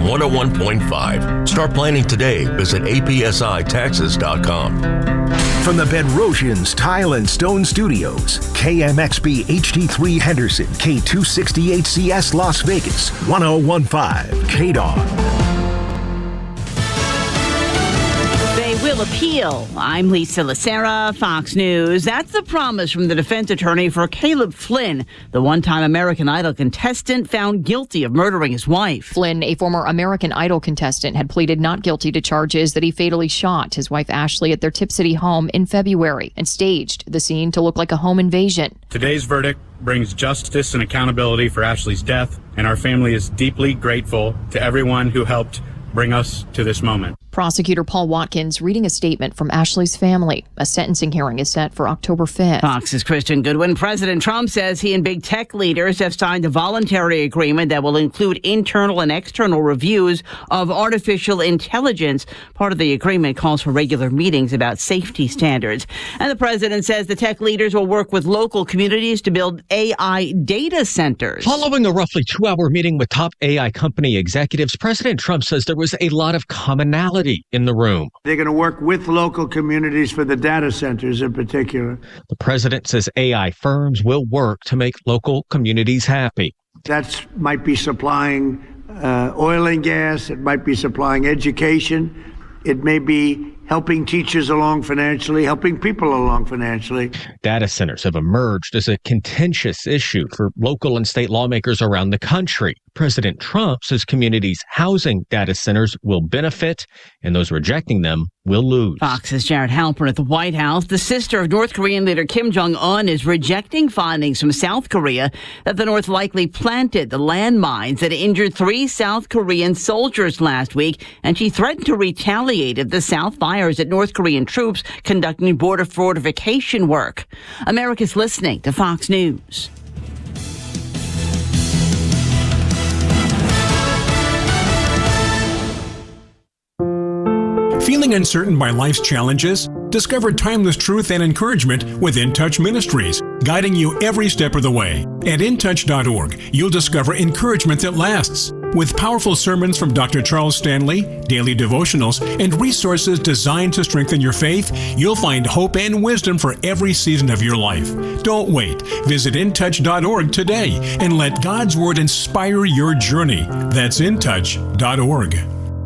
101.5. Start planning today. Visit apsitaxes.com. From the Bedrosians Tile and Stone Studios, KMXB HD3 Henderson, K268CS Las Vegas, 101.5 KDON. Will appeal. I'm Lisa Lacera, Fox News. That's the promise from the defense attorney for Caleb Flynn, the one-time American Idol contestant found guilty of murdering his wife. Flynn, a former American Idol contestant, had pleaded not guilty to charges that he fatally shot his wife Ashley at their Tip City home in February and staged the scene to look like a home invasion. Today's verdict brings justice and accountability for Ashley's death, and our family is deeply grateful to everyone who helped bring us to this moment. Prosecutor Paul Watkins reading a statement from Ashley's family. A sentencing hearing is set for October 5th. Fox's Christian Goodwin. President Trump says he and big tech leaders have signed a voluntary agreement that will include internal and external reviews of artificial intelligence. Part of the agreement calls for regular meetings about safety standards. And the president says the tech leaders will work with local communities to build AI data centers. Following a roughly 2-hour meeting with top AI company executives, President Trump says there was a lot of commonality in the room. They're going to work with local communities for the data centers in particular. The president says AI firms will work to make local communities happy. That might be supplying oil and gas. It might be supplying education. It may be helping teachers along financially, helping people along financially. Data centers have emerged as a contentious issue for local and state lawmakers around the country. President Trump says communities housing data centers will benefit, and those rejecting them will lose. Fox's Jared Halpern at the White House. The sister of North Korean leader Kim Jong-un is rejecting findings from South Korea that the North likely planted the landmines that injured 3 South Korean soldiers last week, and she threatened to retaliate if the South fires at North Korean troops conducting border fortification work. America's listening to Fox News. Feeling uncertain by life's challenges? Discover timeless truth and encouragement with In Touch Ministries, guiding you every step of the way. At intouch.org, you'll discover encouragement that lasts. With powerful sermons from Dr. Charles Stanley, daily devotionals, and resources designed to strengthen your faith, you'll find hope and wisdom for every season of your life. Don't wait. Visit intouch.org today and let God's Word inspire your journey. That's intouch.org.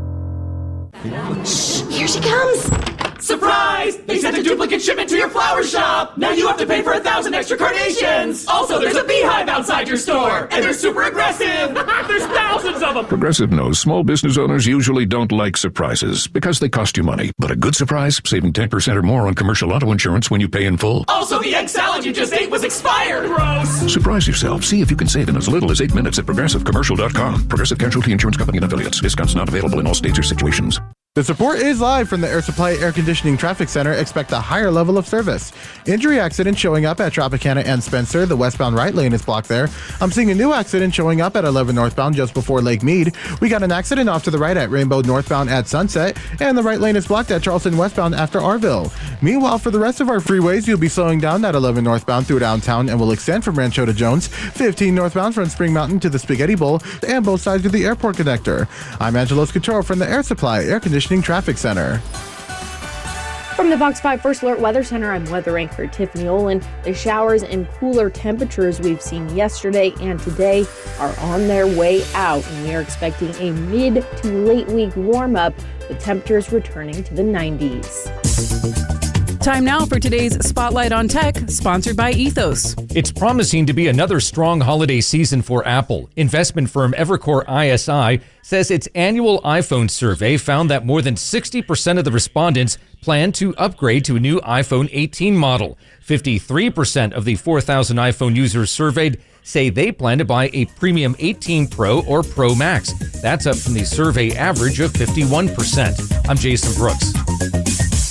Here she comes! Surprise! They sent a duplicate shipment to your flower shop! Now you have to pay for 1,000 extra carnations! Also, there's a beehive outside your store! And they're super aggressive! There's thousands of them! Progressive knows small business owners usually don't like surprises because they cost you money. But a good surprise, saving 10% or more on commercial auto insurance when you pay in full. Also, the egg salad you just ate was expired! Gross! Surprise yourself. See if you can save in as little as 8 minutes at progressivecommercial.com. Progressive Casualty Insurance Company and Affiliates. Discounts not available in all states or situations. The support is live from the Air Supply Air Conditioning Traffic Center. Expect a higher level of service. Injury accident showing up at Tropicana and Spencer. The westbound right lane is blocked there. I'm seeing a new accident showing up at 11 northbound just before Lake Mead. We got an accident off to the right at Rainbow northbound at Sunset. And the right lane is blocked at Charleston westbound after Arville. Meanwhile, for the rest of our freeways, you'll be slowing down at 11 northbound through downtown and will extend from Rancho to Jones, 15 northbound from Spring Mountain to the Spaghetti Bowl, and both sides of the airport connector. I'm Angelo Scotoro from the Air Supply Air Conditioning Traffic Center. From the Fox 5 First Alert Weather Center, I'm weather anchor Tiffany Olin. The showers and cooler temperatures we've seen yesterday and today are on their way out, and we are expecting a mid to late week warm up with temperatures returning to the 90s. Time now for today's Spotlight on Tech, sponsored by Ethos. It's promising to be another strong holiday season for Apple. Investment firm Evercore ISI says its annual iPhone survey found that more than 60% of the respondents plan to upgrade to a new iPhone 18 model. 53% of the 4,000 iPhone users surveyed say they plan to buy a premium 18 Pro or Pro Max. That's up from the survey average of 51%. I'm Jason Brooks.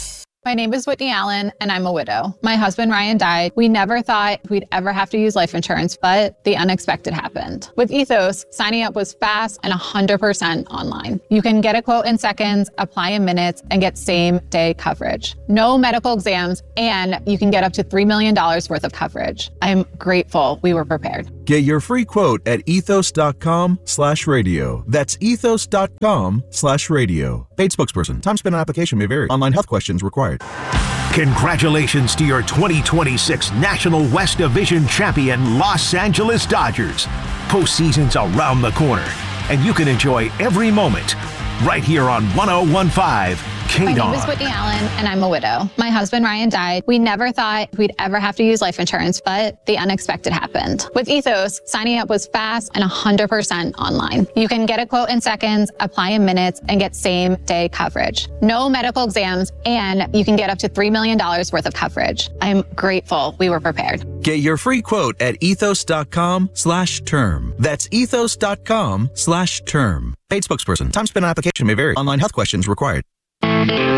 My name is Whitney Allen, and I'm a widow. My husband, Ryan, died. We never thought we'd ever have to use life insurance, but the unexpected happened. With Ethos, signing up was fast and 100% online. You can get a quote in seconds, apply in minutes, and get same-day coverage. No medical exams, and you can get up to $3 million worth of coverage. I'm grateful we were prepared. Get your free quote at ethos.com/radio. That's ethos.com/radio. Paid spokesperson. Time spent on application may vary. Online health questions required. Congratulations to your 2026 National West Division champion Los Angeles Dodgers. Postseason's around the corner, and you can enjoy every moment right here on 101.5 KDAWN. My name is Whitney Allen, and I'm a widow. My husband, Ryan, died. We never thought we'd ever have to use life insurance, but the unexpected happened. With Ethos, signing up was fast and 100% online. You can get a quote in seconds, apply in minutes, and get same-day coverage. No medical exams, and you can get up to $3 million worth of coverage. I'm grateful we were prepared. Get your free quote at ethos.com/term. That's ethos.com/term. Paid spokesperson. Time spent on application may vary. Online health questions required.